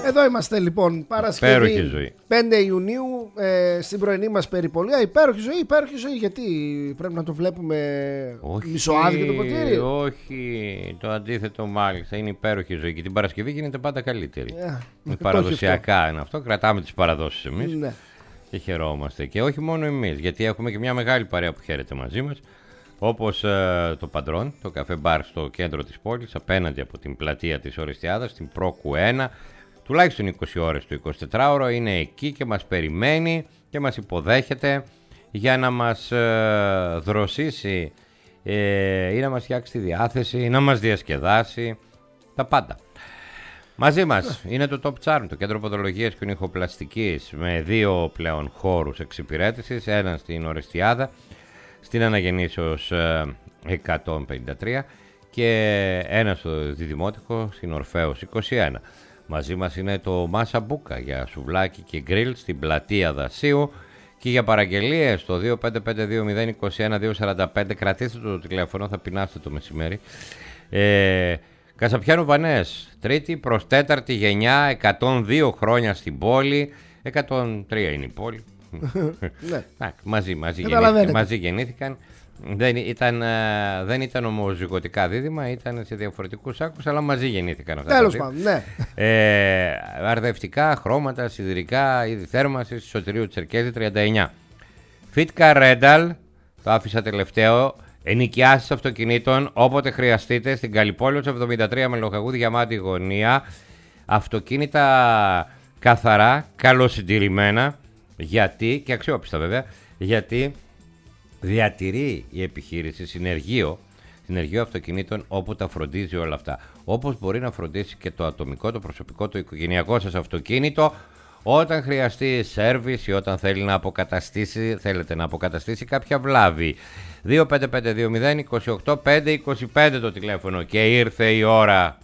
Εδώ είμαστε λοιπόν, Παρασκευή 5 Ιουνίου, στην πρωινή μας περιπολία. Υπέροχη ζωή, γιατί πρέπει να το βλέπουμε μισοάδιο το ποτήρι? Όχι, το αντίθετο μάλιστα, είναι υπέροχη ζωή και την Παρασκευή γίνεται πάντα καλύτερη. Παραδοσιακά είναι αυτό, κρατάμε τις παραδόσεις εμείς, ναι. Και χαιρόμαστε, και όχι μόνο εμείς, γιατί έχουμε και μια μεγάλη παρέα που χαίρεται μαζί μας, όπως το Παντρόν, το καφέ μπαρ στο κέντρο της πόλης, απέναντι από την πλατεία της Ορεστιάδας, στην Πρόκου 1. Τουλάχιστον 20 ώρες το 24ωρο είναι εκεί και μας περιμένει και μας υποδέχεται για να μας δροσίσει ή να μας φτιάξει τη διάθεση, να μας διασκεδάσει, τα πάντα. Μαζί μας είναι το Top Charm, το κέντρο ποδολογίας και ηχοπλαστικής, με 2 πλέον χώρους εξυπηρέτησης, ένα στην Ορεστιάδα, στην Αναγεννήσεως 153 και ένα στο Διδημότυχο στην Ορφέως 21. Μαζί μας είναι το Μάσα Μπούκα για σουβλάκι και γκριλ στην πλατεία Δασίου, και για παραγγελίες στο 2552-021-245. Κρατήστε το τηλέφωνο, θα πεινάσετε το μεσημέρι. Κασαπιάνου Βανές, 3η προς 4η γενιά, 102 χρόνια στην πόλη, 103 είναι η πόλη. Ναι. Μαζί γεννήθηκαν. Δεν ήταν ομοζυγωτικά δίδυμα, ήταν σε διαφορετικούς άκους, αλλά μαζί γεννήθηκαν αυτά. Τέλος πάντων, ναι. Αρδευτικά, χρώματα, σιδηρικά, είδη θέρμανσης, Σωτηρίου Τσερκέζη 39. Φίτκα Ρένταλ, το άφησα τελευταίο. Ενοικιάσεις αυτοκινήτων όποτε χρειαστείτε στην Καλυπόλεως 73 με Λοχαγούδη γεμάτη γωνία. Αυτοκίνητα καθαρά, καλοσυντηρημένα. Γιατί, και αξιόπιστα βέβαια, γιατί διατηρεί η επιχείρηση συνεργείο αυτοκινήτων όπου τα φροντίζει όλα αυτά. Όπως μπορεί να φροντίσει και το ατομικό, το προσωπικό, το οικογενειακό σας αυτοκίνητο όταν χρειαστεί σέρβις ή όταν θέλετε να αποκαταστήσει κάποια βλάβη. 2552-028-525 το τηλέφωνο, και ήρθε η ώρα.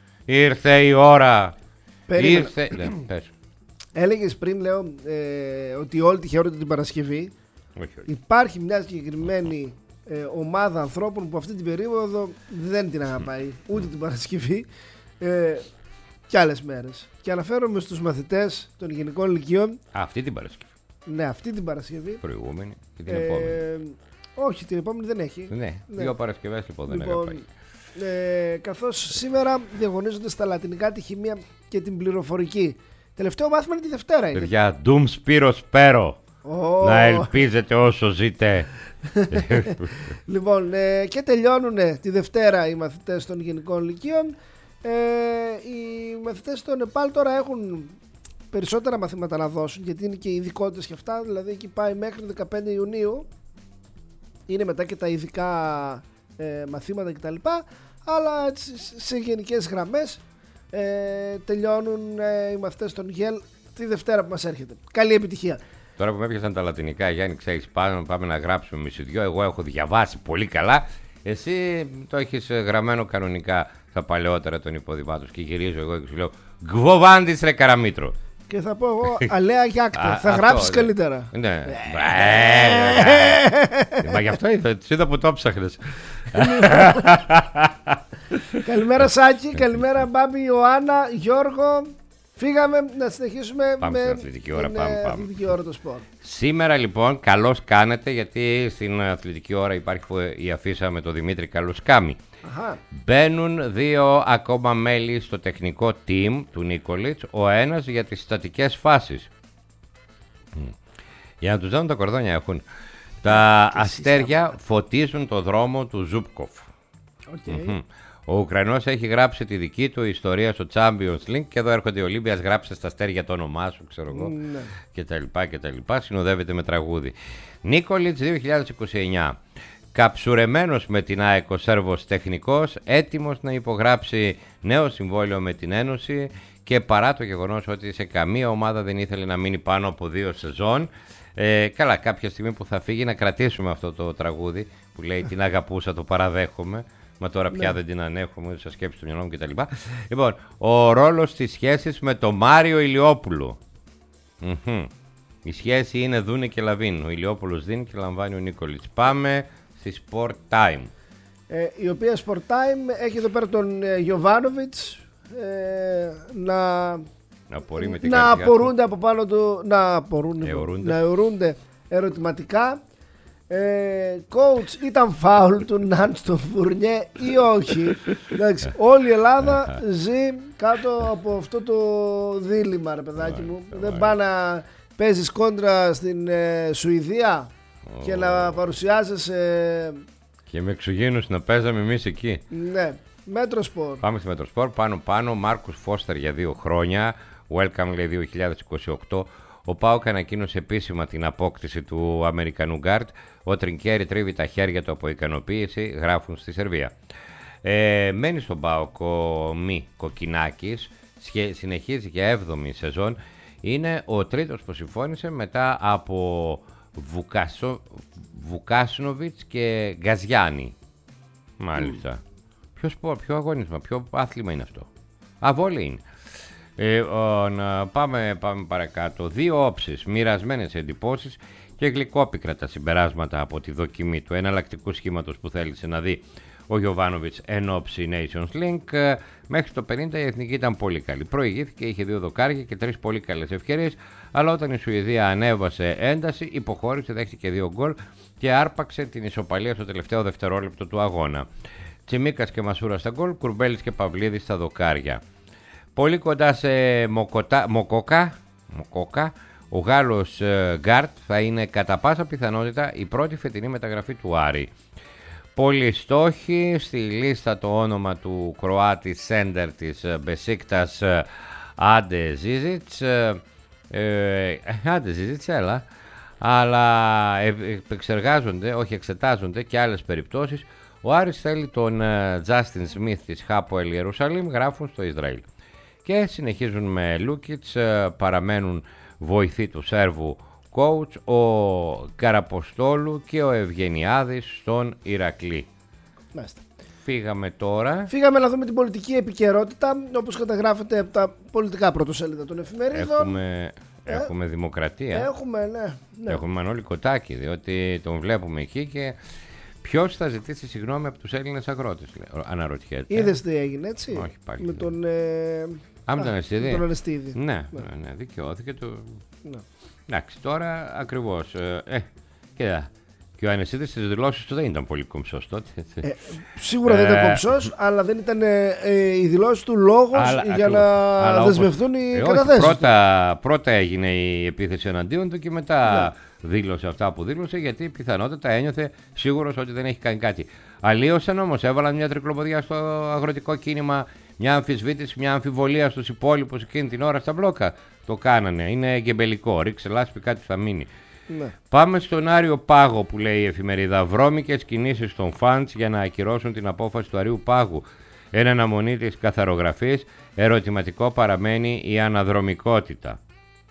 Πες. Έλεγες πριν, λέω, ότι όλοι τη χαίρονται την Παρασκευή. Όχι. Υπάρχει μια συγκεκριμένη ομάδα ανθρώπων που αυτή την περίοδο δεν την αγαπάει ούτε την Παρασκευή και άλλες μέρες. Και αναφέρομαι στους μαθητές των γενικών λυκείων. Αυτή την Παρασκευή. Ναι, αυτή την Παρασκευή. Προηγούμενη και την επόμενη. Όχι, την επόμενη δεν έχει. Ναι. 2 Παρασκευές λοιπόν δεν αγαπάει. Καθώς σήμερα διαγωνίζονται στα λατινικά τη χημεία και την πληροφορική. Τελευταίο μάθημα είναι τη Δευτέρα. Παιδιά, ντουμ Σπύρο Σπέρο. Να ελπίζετε όσο ζείτε. Λοιπόν, και τελειώνουν τη Δευτέρα οι μαθητές των γενικών λυκείων. Οι μαθητές των ΕΠΑΛ τώρα έχουν περισσότερα μαθήματα να δώσουν, γιατί είναι και ειδικότητες και αυτά. Δηλαδή εκεί πάει μέχρι 15 Ιουνίου. Είναι μετά και τα ειδικά μαθήματα κτλ. Αλλά έτσι, σε γενικές γραμμές τελειώνουν οι μαθητές των ΓΕΛ τη Δευτέρα που μας έρχεται. Καλή επιτυχία. Τώρα που με έπιασαν τα λατινικά, Γιάννη, ξέρεις, πάμε να γράψουμε μισηδιό. Εγώ έχω διαβάσει πολύ καλά. Εσύ το έχεις γραμμένο κανονικά στα παλαιότερα των υποδημάτων. Και γυρίζω εγώ και σου λέω Γκβοβάντης ρε Καραμήτρο. Και θα πω εγώ Αλέα Γιάκτα. Θα γράψεις καλύτερα. Ναι. Μα γι' αυτό είδα που το ψάχνες. Καλημέρα Σάκη, καλημέρα Μπάμπη, Ιωάννα, Γιώργο. Φύγαμε να συνεχίσουμε με την αθλητική ώρα. Αθλητική ώρα το σπορ. Σήμερα λοιπόν καλώς κάνετε, γιατί στην αθλητική ώρα υπάρχει η αφίσα με τον Δημήτρη Καλουσκάμη. Μπαίνουν 2 ακόμα μέλη στο τεχνικό team του Νίκολιτς, ο ένας για τις στατικές φάσεις. Για να τους δώσουν τα κορδόνια έχουν. Τα αστέρια φωτίζουν το δρόμο του Ζούπκοφ. Ο Ουκρανός έχει γράψει τη δική του ιστορία στο Champions League, και εδώ έρχονται οι Ολύμπιας, γράψε στα αστέρια το όνομά σου, ξέρω εγώ, κτλ. Συνοδεύεται με τραγούδι. Νίκολιτς 2029. Καψουρεμένος με την ΑΕΚ ο Σέρβος τεχνικός, έτοιμος να υπογράψει νέο συμβόλαιο με την Ένωση, και παρά το γεγονός ότι σε καμία ομάδα δεν ήθελε να μείνει πάνω από 2 σεζόν. Καλά, κάποια στιγμή που θα φύγει να κρατήσουμε αυτό το τραγούδι που λέει την αγαπούσα, το παραδέχομαι. Μα τώρα πια δεν την ανέχομαι, σας σκέψη του μυαλό μου κτλ. Λοιπόν, ο ρόλος της σχέσης με τον Μάριο Ηλιόπουλο. Η σχέση είναι Δούνε και Λαβίν. Ο Ηλιόπουλος δίνει και λαμβάνει ο Νίκολιτς. Πάμε στη Sport Time. Η οποία Sport Time έχει εδώ πέρα τον Γιοβάνοβιτς να να απορούνται από πάνω του, να αιωρούνται ερωτηματικά. Coach, ήταν φάουλ του Ναντ στον Φουρνιέ ή όχι? Εντάξει, όλη η Ελλάδα ζει κάτω από αυτό το δίλημμα, ρε παιδάκι μου. Δεν πάει να παίζεις κόντρα στην Σουηδία και να παρουσιάζεσαι. Και με εξωγήινους να παίζαμε εμείς εκεί. Ναι, Μέτροσπορ. Πάμε στη Μέτροσπορ, πάνω Μάρκους Φώστερ για 2 χρόνια. Welcome, λέει, 2028. Ο ΠΑΟΚ ανακοίνωσε επίσημα την απόκτηση του Αμερικανού γκάρτ. Ο Τρινκέρι τρίβει τα χέρια του από ικανοποίηση, γράφουν στη Σερβία. Μένει στον ΠΑΟΚ ο Μη Κοκκινάκης, συνεχίζει για 7η σεζόν. Είναι ο τρίτος που συμφώνησε μετά από Βουκάσνοβιτς και Γκαζιάννη. Μάλιστα. Ποιο αγώνισμα, ποιο άθλημα είναι αυτό? Βόλεϊ είναι. Πάμε παρακάτω. 2 όψεις, μοιρασμένες εντυπώσεις και γλυκόπικρα τα συμπεράσματα από τη δοκιμή του εναλλακτικού σχήματος που θέλησε να δει ο Γιοβάνοβιτς εν όψη Nations League. Μέχρι το 50 η εθνική ήταν πολύ καλή. Προηγήθηκε, είχε 2 δοκάρια και 3 πολύ καλές ευκαιρίες, αλλά όταν η Σουηδία ανέβασε ένταση, υποχώρησε, δέχτηκε 2 γκολ και άρπαξε την ισοπαλία στο τελευταίο δευτερόλεπτο του αγώνα. Τσιμίκας και Μασούρα στα γκολ, Κουρμπέλης και Παυλίδης στα δοκάρια. Πολύ κοντά σε Μοκόκα, ο Γάλλος γκάρτ θα είναι κατά πάσα πιθανότητα η πρώτη φετινή μεταγραφή του Άρη. Πολλοί στόχοι, στη λίστα το όνομα του Κροάτη σέντερ της Μπεσίκτας Άντε Ζίζιτς, έλα, αλλά εξετάζονται και άλλες περιπτώσεις. Ο Άρης θέλει τον Τζάστιν Σμιθ της Χάποελ Ιερουσαλήμ, γράφουν στο Ισραήλ. Και συνεχίζουν με Λούκιτς, παραμένουν βοηθοί του Σέρβου coach, ο Καραποστόλου και ο Ευγενιάδης στον Ηρακλή. Μάλιστα. Φύγαμε να δούμε την πολιτική επικαιρότητα, όπως καταγράφεται από τα πολιτικά πρωτοσέλιδα των εφημερίδων. Έχουμε Δημοκρατία. Ναι. Έχουμε Μανώλη Κοτάκη, διότι τον βλέπουμε εκεί και ποιος θα ζητήσει συγγνώμη από τους Έλληνες αγρότες, αναρωτιέται. Είδες τι έγινε, έτσι? Όχι πάλι. Με τον Ανεστίδη. Ναι, δικαιώθηκε το. Ναι. Εντάξει, τώρα ακριβώς. Και ο Ανεστίδης στις δηλώσεις του δεν ήταν πολύ κομψός τότε. Σίγουρα δεν ήταν κομψός, αλλά δεν ήταν η δηλώση του λόγος για να δεσμευτούν οι καταθέσεις. Πρώτα έγινε η επίθεση εναντίον του και μετά δήλωσε αυτά που δήλωσε, γιατί πιθανότατα ένιωθε σίγουρος ότι δεν έχει κάνει κάτι. Αλλίωσαν όμως, έβαλαν μια τρικλοποδιά στο αγροτικό κίνημα, μια αμφισβήτηση, μια αμφιβολία στους υπόλοιπους εκείνη την ώρα στα μπλόκα. Το κάνανε, είναι εγκεμπελικό, ρίξε λάσπη, κάτι θα μείνει. Ναι. Πάμε στον Άριο Πάγο που λέει η εφημερίδα. Βρώμικες κινήσεις των φαντς για να ακυρώσουν την απόφαση του Αρίου Πάγου. Εν αναμονή της καθαρογραφής, ερωτηματικό παραμένει η αναδρομικότητα.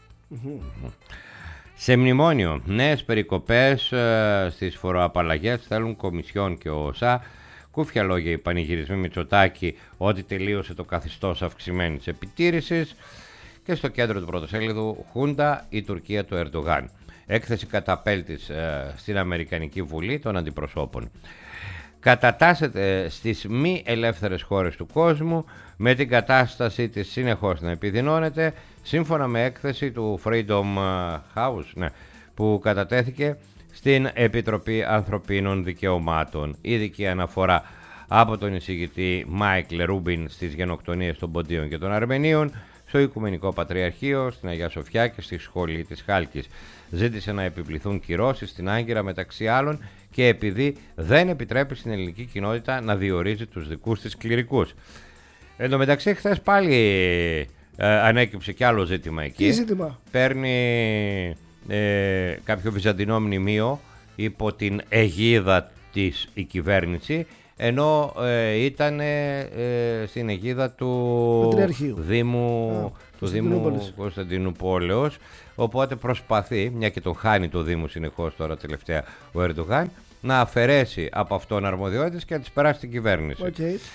Σε μνημόνιο, νέες περικοπές στις φοροαπαλλαγές θέλουν Κομισιόν και ο ΟΣΑ. Κούφια λόγια οι πανηγυρισμοί Μητσοτάκη ότι τελείωσε το καθεστώς αυξημένης επιτήρησης. Και στο κέντρο του πρωτοσέλιδου, Χούντα, η Τουρκία του Ερντογάν. Έκθεση καταπέλτης στην Αμερικανική Βουλή των Αντιπροσώπων. Κατατάσσεται στις μη ελεύθερες χώρες του κόσμου, με την κατάσταση της συνεχώς να επιδεινώνεται, σύμφωνα με έκθεση του Freedom House, που κατατέθηκε στην Επιτροπή Ανθρωπίνων Δικαιωμάτων. Ειδική αναφορά από τον εισηγητή Μάικλ Ρούμπιν στις γενοκτονίες των Ποντίων και των Αρμενίων, στο Οικουμενικό Πατριαρχείο, στην Αγία Σοφιά και στη Σχολή της Χάλκης. Ζήτησε να επιβληθούν κυρώσεις στην Άγκυρα μεταξύ άλλων και επειδή δεν επιτρέπει στην ελληνική κοινότητα να διορίζει τους δικούς της κληρικούς. Εν τω μεταξύ, χθες πάλι ανέκυψε κι άλλο ζήτημα εκεί. Τι ζήτημα? Παίρνει κάποιο βυζαντινό μνημείο υπό την αιγίδα της η κυβέρνηση, ενώ ήταν στην αιγίδα του Δήμου, Κωνσταντινούπολεως, οπότε προσπαθεί, μια και τον χάνει το Δήμο συνεχώς τώρα τελευταία ο Ερντογάν, να αφαιρέσει από αυτόν αρμοδιότητες και να τις περάσει στην κυβέρνηση.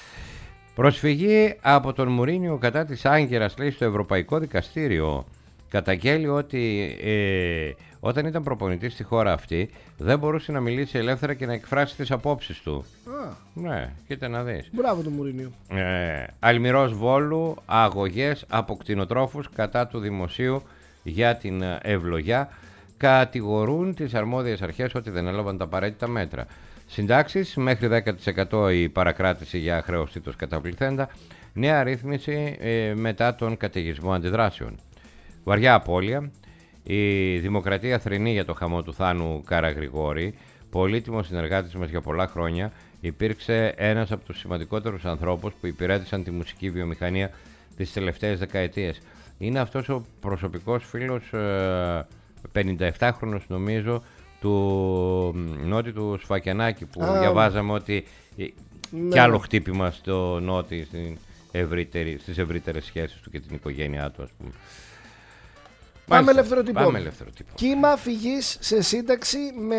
Προσφυγή από τον Μουρίνιο κατά της Άγκυρας, λέει, στο Ευρωπαϊκό Δικαστήριο. καταγγέλει ότι όταν ήταν προπονητής στη χώρα αυτή δεν μπορούσε να μιλήσει ελεύθερα και να εκφράσει τις απόψεις του. Ναι, κοίτα να δεις. Μπράβο το Μουρίνιο. Αλμυρός Βόλου, αγωγές από κτηνοτρόφους κατά του δημοσίου για την ευλογιά, κατηγορούν τις αρμόδιες αρχές ότι δεν έλαβαν τα απαραίτητα μέτρα. Συντάξεις μέχρι 10% η παρακράτηση για χρεωστήτως καταβληθέντα, νέα ρύθμιση μετά τον καταιγισμό αντιδράσεων. Βαριά απώλεια. Η Δημοκρατία θρηνεί για το χαμό του Θάνου Καραγρηγόρη, πολύτιμος συνεργάτης μας για πολλά χρόνια. Υπήρξε ένας από τους σημαντικότερους ανθρώπους που υπηρέτησαν τη μουσική βιομηχανία τις τελευταίες δεκαετίες. Είναι αυτός ο προσωπικός φίλος, 57χρονος νομίζω, του Νότι του Σφακιανάκη, που διαβάζαμε ότι κι άλλο χτύπημα στο Νότι στις ευρύτερες σχέσεις του και την οικογένειά του, ας πούμε. Πάμε ελεύθερο τύπο. Κύμα φυγής σε σύνταξη με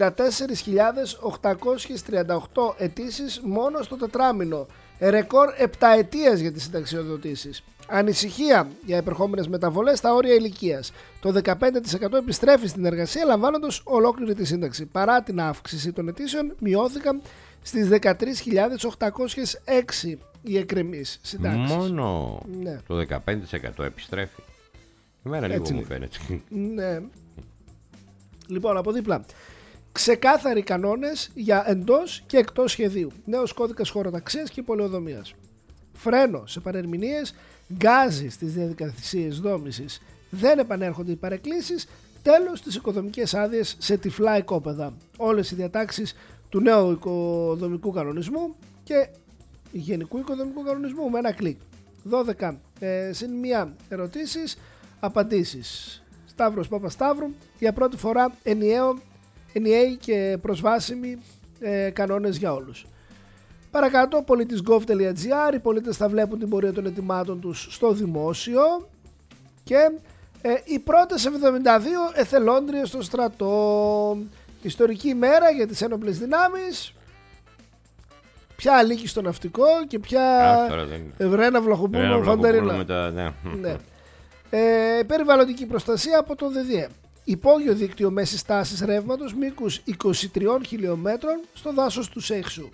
74.838 αιτήσεις μόνο στο τετράμινο. Ρεκόρ 7 ετίας για τις συνταξιοδοτήσεις. Ανησυχία για επερχόμενες μεταβολές στα όρια ηλικίας. Το 15% επιστρέφει στην εργασία λαμβάνοντας ολόκληρη τη σύνταξη. Παρά την αύξηση των αιτήσεων, μειώθηκαν στις 13.806 οι εκκρεμείς συντάξεις. Μόνο το 15% επιστρέφει. Εμένα λίγο μου φαίνεται. Ναι. Λοιπόν, από δίπλα. Ξεκάθαροι κανόνες για εντός και εκτός σχεδίου. Νέος κώδικας χωροταξίας και πολεοδομίας. Φρένο σε παρερμηνίες. Γκάζι στις διαδικασίες δόμησης. Δεν επανέρχονται οι παρεκκλήσεις. Τέλος στις οικοδομικές άδειες σε τυφλά οικόπεδα. Όλες οι διατάξεις του νέου οικοδομικού κανονισμού και γενικού οικοδομικού κανονισμού με ένα κλικ. 12 συν 1 ερωτήσεις. Απαντήσεις. Σταύρος Παπασταύρου. Για πρώτη φορά ενιαίοι και προσβάσιμοι κανόνες για όλους. Παρακάτω, politis.gov.gr. Οι πολίτες θα βλέπουν την πορεία των ετοιμάτων τους στο δημόσιο. Και οι πρώτες 72 εθελόντριες στο στρατό. Ιστορική ημέρα για τις ένοπλες δυνάμεις. Ποια αλήκει στο ναυτικό και ποια Ευρένα Βλαχοπούλου Φαντερίλα. Ναι. Περιβαλλοντική προστασία από το ΔΔΕ. Υπόγειο δίκτυο μέσης τάσης ρεύματος μήκους 23 χιλιόμετρων στο δάσος του Σέιξου.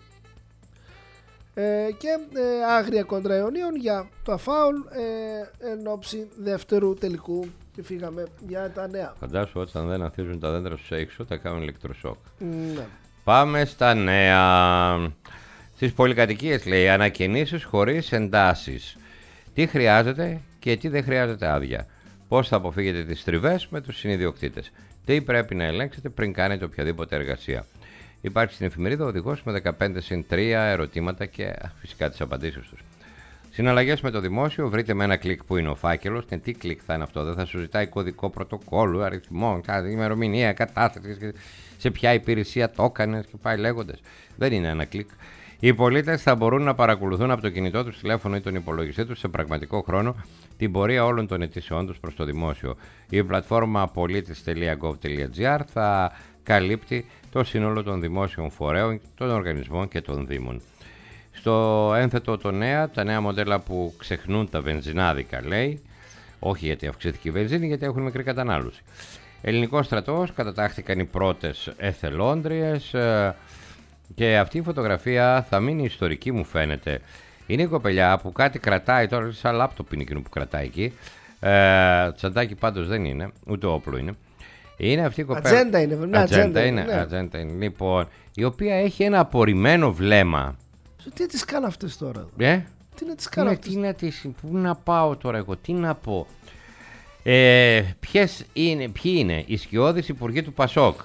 Και άγρια κόντρα αιωνίων για το ΑΦΑΟΛ εν ώψη δεύτερου τελικού. Και φύγαμε για τα νέα. Φαντάσου όταν δεν ανθίζουν τα δέντρα του Σέιξου θα κάνουν ηλεκτροσόκ. Ναι. Πάμε στα νέα. Στις πολυκατοικίες, λέει, ανακαινήσεις χωρίς εντάσεις. Τι χρειάζεται και τι δεν χρειάζεται άδεια. Πώς θα αποφύγετε τις τριβές με τους συνιδιοκτήτες. Τι πρέπει να ελέγξετε πριν κάνετε οποιαδήποτε εργασία. Υπάρχει στην εφημερίδα οδηγός με 15-3 ερωτήματα και φυσικά τις απαντήσεις τους. Συναλλαγές με το δημόσιο, βρείτε με ένα κλικ που είναι ο φάκελος. Και τι κλικ θα είναι αυτό, δεν θα σου ζητάει κωδικό πρωτοκόλλου, αριθμό, ημερομηνία, κατάσταση, σε ποια υπηρεσία το έκανες και πάει λέγοντας. Δεν είναι ένα κλικ. Οι πολίτες θα μπορούν να παρακολουθούν από το κινητό τους τηλέφωνο ή τον υπολογιστή τους σε πραγματικό χρόνο την πορεία όλων των αιτήσεών τους προς το δημόσιο. Η πλατφόρμα πολίτης.gov.gr θα καλύπτει το σύνολο των δημόσιων φορέων, των οργανισμών και των δήμων. Στο ένθετο τα νέα μοντέλα που ξεχνούν τα βενζινάδικα, λέει, όχι γιατί αυξήθηκε η βενζίνη, γιατί έχουν μικρή κατανάλωση. Ελληνικός στρατός, κατατάχθηκαν οι πρώτες εθελόντριες. Και αυτή η φωτογραφία θα μείνει ιστορική, μου φαίνεται. Είναι η κοπελιά που κάτι κρατάει τώρα, σαν λάπτοπ είναι εκείνο που κρατάει εκεί. Τσαντάκι πάντως δεν είναι, ούτε όπλο είναι. Είναι αυτή η κοπέλα. Ατζέντα είναι. Ατζέντα είναι. Λοιπόν, η οποία έχει ένα απορριμμένο βλέμμα. Τι τις κάνω αυτές τώρα. Τι να τις κάνω αυτές. Πού να πάω τώρα εγώ, τι να πω. Ποιοι είναι οι σκιώδεις υπουργοί του Πασόκ.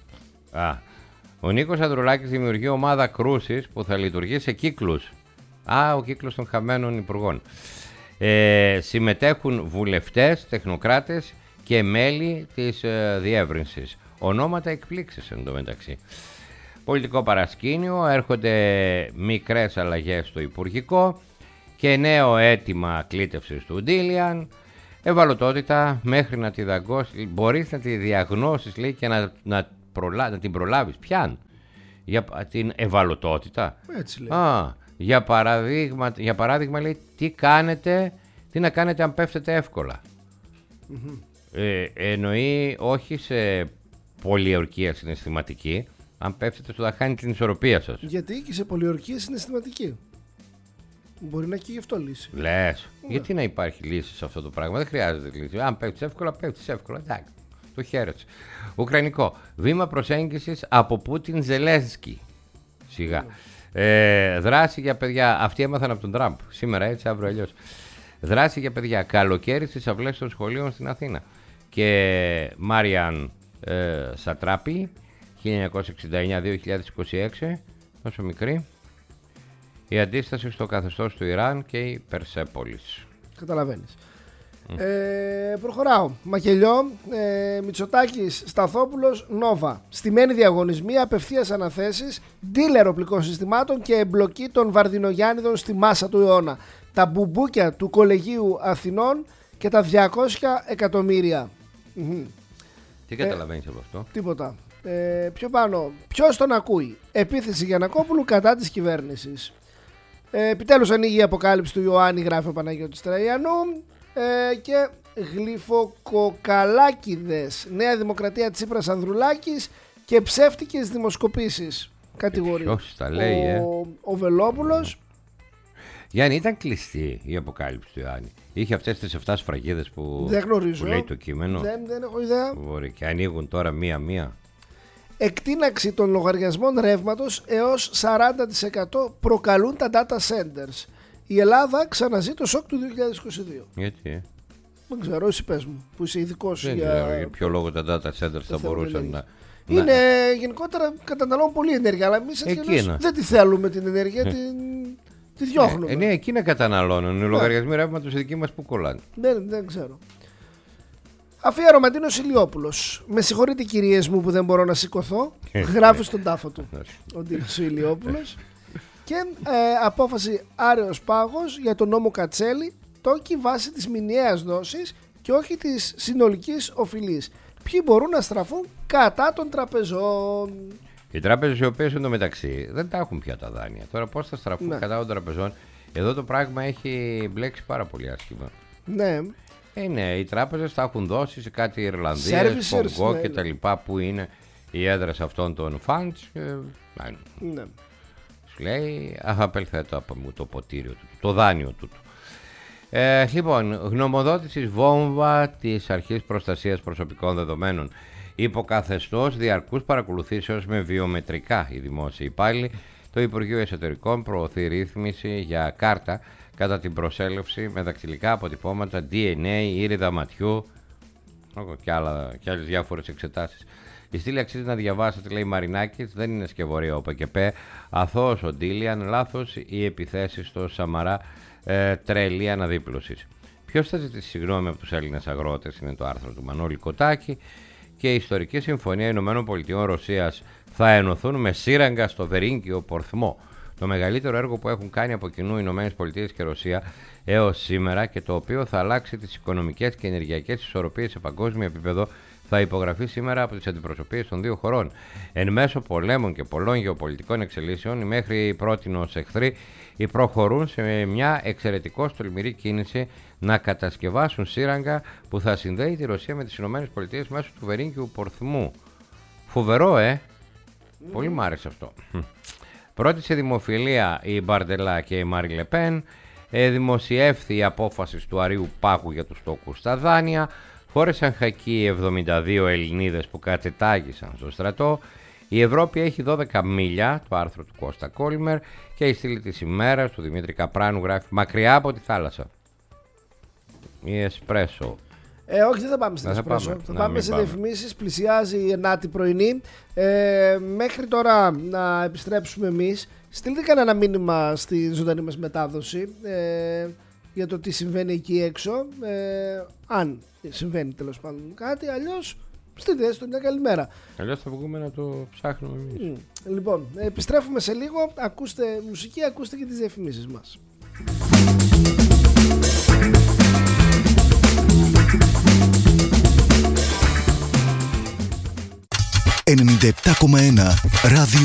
Ο Νίκος Ανδρουλάκης δημιουργεί ομάδα κρούσης που θα λειτουργεί σε κύκλους. Ο κύκλος των χαμένων υπουργών. Συμμετέχουν βουλευτές, τεχνοκράτες και μέλη της διεύρυνσης. Ονόματα εκπλήξεις εντωμεταξύ. Πολιτικό παρασκήνιο, έρχονται μικρές αλλαγές στο υπουργικό και νέο αίτημα κλήτευσης του Ντίλιαν. Ευαλωτότητα μέχρι να τη δαγκώσεις, μπορείς να τη διαγνώσεις, λέει, και να την προλάβεις. Ποιαν? Για την ευαλωτότητα. Έτσι λέει. Για παράδειγμα, λέει, τι να κάνετε αν πέφτετε εύκολα. Εννοεί όχι σε πολιορκία συναισθηματική. Αν πέφτετε στο θα χάνει την ισορροπία σας. Γιατί και σε πολιορκία συναισθηματική. Μπορεί να έχει και γι' αυτό λύση. Λες. Γιατί να υπάρχει λύση σε αυτό το πράγμα? Δεν χρειάζεται λύση. Αν πέφτεις εύκολα, πέφτεις εύκολα. Εντάξει. Το χαίρεσαι. Ουκρανικό. Βήμα προσέγγισης από Πούτιν Ζελένσκι. Σιγά. Δράση για παιδιά. Αυτοί έμαθαν από τον Τραμπ. Σήμερα έτσι, αύριο αλλιώς. Δράση για παιδιά. Καλοκαίρι στις αυλές των σχολείων στην Αθήνα. Και Μάριαν Σατράπη, 1969-2026, όσο μικρή. Η αντίσταση στο καθεστώς του Ιράν και η Περσέπολης. Καταλαβαίνεις. Προχωράω. Μακελιό, Μητσοτάκης, Σταθόπουλος, Νόβα. Στημένη διαγωνισμοί, απευθείας αναθέσεις, ντίλερ οπλικών συστημάτων και εμπλοκή των Βαρδινογιάννηδων στη μάσα του αιώνα. Τα μπουμπούκια του Κολεγίου Αθηνών και τα 200 εκατομμύρια. Τι καταλαβαίνεις από αυτό? Τίποτα. Πιο πάνω. Ποιος τον ακούει? Επίθεση Γιαννακόπουλου κατά της κυβέρνησης. Επιτέλους ανοίγει η αποκάλυψη του Ιωάννη, γράφει ο Παναγιώτης Τραγιανού. Και γλυφοκοκαλάκηδες. Νέα Δημοκρατία Τσίπρας Ανδρουλάκης και ψεύτικες δημοσκοπήσεις. Κατηγορεί. Ποιος τα λέει, ο Βελόπουλος. Γιάννη, ήταν κλειστή η αποκάλυψη του Ιωάννη? Είχε αυτές τις 7 σφραγίδες που λέει το κείμενο? Δεν έχω ιδέα. Μπορεί και ανοίγουν τώρα μία-μία. Εκτείναξη των λογαριασμών ρεύματος έως 40% προκαλούν τα data centers. Η Ελλάδα ξαναζεί το σοκ του 2022. Γιατί? Δεν ξέρω, εσύ πες μου, που είσαι ειδικός για ποιο λόγο τα data centers θα μπορούσαν να... Είναι γενικότερα καταναλώνουν πολύ ενέργεια, αλλά εμείς δεν τη θέλουμε την ενέργεια, τη διώχνουμε. Ναι, εκείνα καταναλώνουν. Οι λογαριασμοί ρεύματος οι δικοί μας που κολλάνε. Δεν ξέρω. Αφία Ρωμαντίνος Ηλιόπουλος. Με συγχωρείτε κυρίες μου που δεν μπορώ να σηκωθώ. Γράφει στον τάφο του ο Ντίνος Ηλιόπουλος. Και απόφαση άρεος πάγος για τον νόμο Κατσέλη, τόκι βάσει της μηνιαίας δόσης και όχι της συνολικής οφειλής. Ποιοι μπορούν να στραφούν κατά των τραπεζών? Οι τράπεζες οι οποίες εντωμεταξύ δεν τα έχουν πια τα δάνεια. Τώρα πώς θα στραφούν κατά των τραπεζών? Εδώ το πράγμα έχει μπλέξει πάρα πολύ άσχημα. Ναι. Ναι, οι τράπεζες θα έχουν δώσει σε κάτι Ιρλανδίες, Κονγκό και τα λοιπά, που είναι οι έδρες αυτών των funds. Ναι. Σου λέει απελθέτω από μου το ποτήριο του, το δάνειο του. Λοιπόν, γνωμοδότηση βόμβα της Αρχής Προστασίας Προσωπικών Δεδομένων. Υποκαθεστώς διαρκούς παρακολουθήσεως με βιομετρικά οι δημόσιοι υπάλληλοι. Το Υπουργείο Εσωτερικών προωθεί ρύθμιση για κάρτα κατά την προσέλευση με δακτυλικά αποτυπώματα, DNA, ήριδα ματιού και άλλες διάφορες εξετάσεις. Η στήλη αξίζει να διαβάσετε, λέει Μαρινάκης, δεν είναι σκευωρία ο ΠΚΠ, αθώος ο Ντίλιαν, λάθος οι επιθέσεις στο Σαμαρά, τρελή αναδίπλωσης. Ποιος θα ζητήσει συγγνώμη από τους Έλληνες αγρότες? Είναι το άρθρο του Μανώλη Κοτάκη. Και η ιστορική συμφωνία ΗΠΑ-Ρωσίας θα ενωθούν με σύραγγα στο Βερίνκιο Πορθμό. Το μεγαλύτερο έργο που έχουν κάνει από κοινού οι ΗΠΑ και Ρωσία έως σήμερα και το οποίο θα αλλάξει τις οικονομικές και ενεργειακές ισορροπίες σε παγκόσμιο επίπεδο, θα υπογραφεί σήμερα από τις αντιπροσωπείες των δύο χωρών. Εν μέσω πολέμων και πολλών γεωπολιτικών εξελίσεων, οι μέχρι πρότινος εχθροί προχωρούν σε μια εξαιρετικώς τολμηρή κίνηση να κατασκευάσουν σύραγγα που θα συνδέει τη Ρωσία με τις ΗΠΑ μέσω του Βερίνκιου Πορθμού. Φοβερό, Πολύ μ' άρεσε αυτό. Πρώτη σε δημοφιλία η Μπαρντελά και η Μάρι Λεπέν. Δημοσιεύθη η απόφαση του Αρείου Πάγου για τους τόκους στα δάνεια. Φόρεσαν χακί 72 Ελληνίδες που κατετάγησαν στο στρατό. Η Ευρώπη έχει 12 μίλια, το άρθρο του Κώστα Κόλμερ, και η στήλη της ημέρας του Δημήτρη Καπράνου γράφει μακριά από τη θάλασσα. Η Εσπρέσο. Όχι, δεν θα πάμε στην Εσπρέσο. Θα πάμε σε διαφημίσεις. Πλησιάζει η 9η πρωινή. Μέχρι τώρα να επιστρέψουμε εμείς. Στείλτε κανένα μήνυμα στη ζωντανή μας μετάδοση για το τι συμβαίνει εκεί έξω. Αν συμβαίνει τέλος πάντων κάτι, αλλιώς στείλτε έστω μια καλημέρα. Αλλιώς θα βγούμε να το ψάχνουμε εμείς. Λοιπόν, επιστρέφουμε σε λίγο. Ακούστε μουσική, ακούστε και τις διαφημίσεις μας. 97,1 ράδιο